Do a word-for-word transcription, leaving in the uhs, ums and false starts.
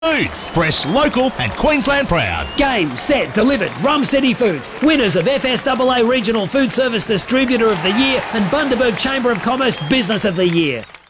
Foods. Fresh, local and Queensland proud. Game, set, delivered. Rum City Foods. Winners of F S A A Regional Food Service Distributor of the Year and Bundaberg Chamber of Commerce Business of the Year.